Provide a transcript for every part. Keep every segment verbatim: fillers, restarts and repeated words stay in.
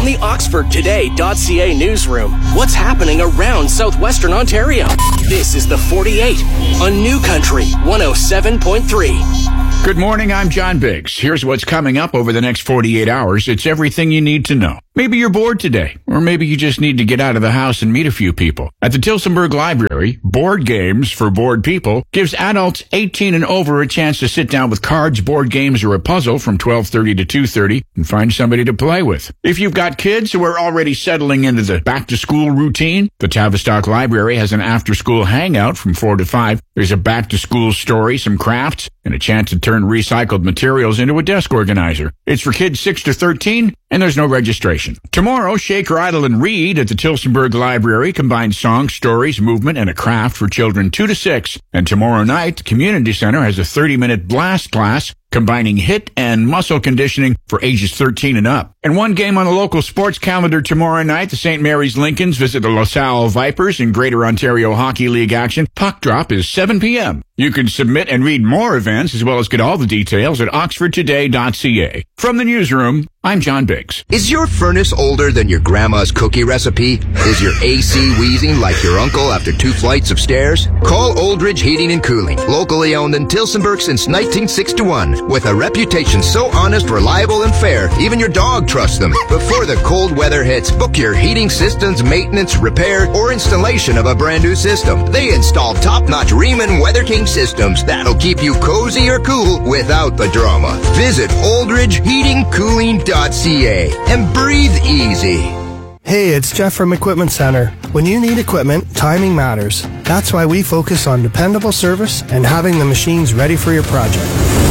the Oxford Today dot C A newsroom. What's happening around southwestern Ontario? This is the forty-eight on New Country one oh seven point three. Good morning, I'm John Biggs. Here's what's coming up over the next forty-eight hours. It's everything you need to know. Maybe you're bored today, or maybe you just need to get out of the house and meet a few people. At the Tillsonburg Library, Board Games for Bored People gives adults eighteen and over a chance to sit down with cards, board games, or a puzzle from twelve thirty to two thirty and find somebody to play with. If you've got kids who are already settling into the back-to-school routine, the Tavistock Library has an after-school hangout from four to five. There's a back-to-school story, some crafts, and a chance to turn recycled materials into a desk organizer. It's for kids six to thirteen, and there's no registration. Tomorrow, Shaker, Idle, and Read at the Tillsonburg Library combines songs, stories, movement, and a craft for children two to six. And tomorrow night, the Community Center has a thirty-minute blast class combining hit and muscle conditioning for ages thirteen and up. And one game on the local sports calendar tomorrow night, the Saint Mary's Lincolns visit the LaSalle Vipers in Greater Ontario Hockey League action. Puck drop is seven p.m. You can submit and read more events as well as get all the details at oxford today dot c a. From the newsroom, I'm John Biggs. Is your furnace older than your grandma's cookie recipe? Is your A C wheezing like your uncle after two flights of stairs? Call Oldridge Heating and Cooling, locally owned in Tillsonburg since nineteen sixty-one. With a reputation so honest, reliable, and fair, even your dog trusts them. Before the cold weather hits, book your heating systems, maintenance, repair, or installation of a brand new system. They install top-notch Riemann Weather King systems that'll keep you cozy or cool without the drama. Visit oldridge heating cooling dot c a and breathe easy. Hey, it's Jeff from Equipment Center. When you need equipment, timing matters. That's why we focus on dependable service and having the machines ready for your project.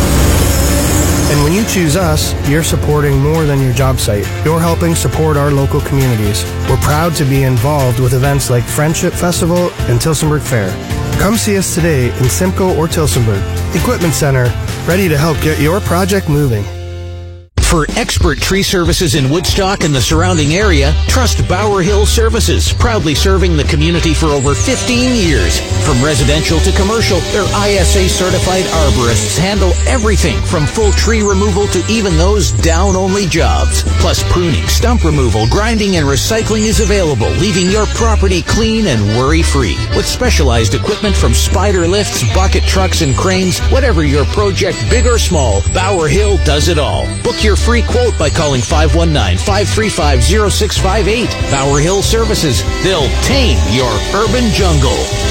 And when you choose us, you're supporting more than your job site. You're helping support our local communities. We're proud to be involved with events like Friendship Festival and Tillsonburg Fair. Come see us today in Simcoe or Tillsonburg. Equipment Center, ready to help get your project moving. For expert tree services in Woodstock and the surrounding area, trust Bower Hill Services, proudly serving the community for over fifteen years. From residential to commercial, their I S A-certified arborists handle everything from full tree removal to even those down-only jobs. Plus, pruning, stump removal, grinding, and recycling is available, leaving your property clean and worry-free. With specialized equipment from spider lifts, bucket trucks, and cranes, whatever your project, big or small, Bower Hill does it all. Book your free quote by calling five one nine, five three five, zero six five eight. Bower Hill Services. They'll tame your urban jungle.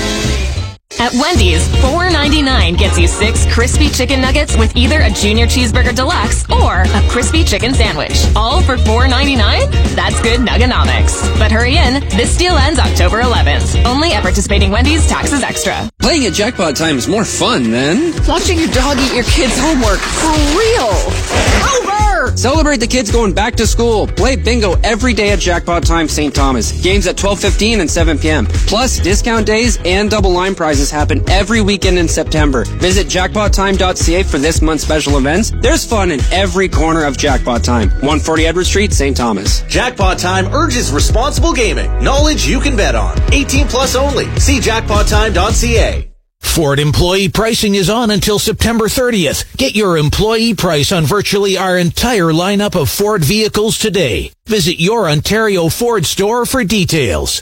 At Wendy's, four ninety-nine gets you six crispy chicken nuggets with either a Junior Cheeseburger Deluxe or a crispy chicken sandwich. All for four ninety-nine? That's good nuggonomics. But hurry in, this deal ends October eleventh. Only at participating Wendy's, taxes extra. Playing at Jackpot Time is more fun than watching your dog eat your kid's homework for real. Over! Celebrate the kids going back to school. Play bingo every day at Jackpot Time Saint Thomas. Games at twelve fifteen and seven p.m. Plus, discount days and double line prizes happen every weekend in September. Visit jackpot time dot c a for this month's special events. There's fun in every corner of Jackpot Time. one forty Edward Street, Saint Thomas. Jackpot Time urges responsible gaming. Knowledge you can bet on. eighteen plus only. See jackpot time dot c a. Ford employee pricing is on until September thirtieth. Get your employee price on virtually our entire lineup of Ford vehicles today. Visit your Ontario Ford store for details.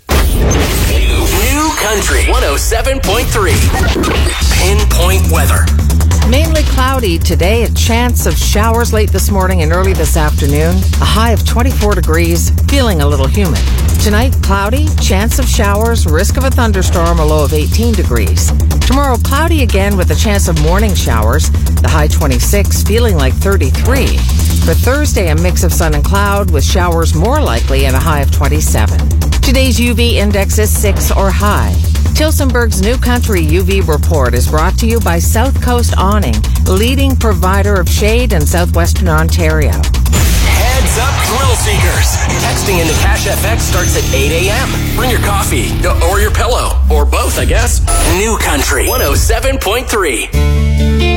New Country one oh seven point three. Pinpoint weather. Mainly cloudy today, a chance of showers late this morning and early this afternoon. A high of twenty-four degrees, feeling a little humid. Tonight, cloudy, chance of showers, risk of a thunderstorm, a low of eighteen degrees. Tomorrow, cloudy again with a chance of morning showers. The high twenty-six, feeling like thirty-three. For Thursday, a mix of sun and cloud with showers more likely and a high of twenty-seven. Today's U V index is six or high. Tillsonburg's New Country U V report is brought to you by South Coast Awning, leading provider of shade in southwestern Ontario. Heads up, thrill seekers. Texting into Cash F X starts at eight a.m. Bring your coffee or your pillow, or both, I guess. New Country one oh seven point three.